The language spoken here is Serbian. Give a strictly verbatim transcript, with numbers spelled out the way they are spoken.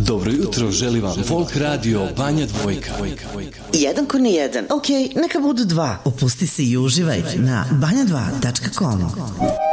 Dobro jutro, želi vam Folk Radio Banja Dvojka. Jedan ko ni jedan. Ok, neka budu dva. Opusti se i uživaj na banja dva tačka com.